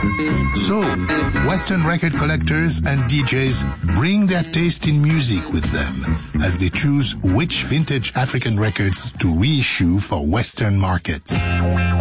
So, Western record collectors and DJs bring their taste in music with them as they choose which vintage African records to reissue for Western markets.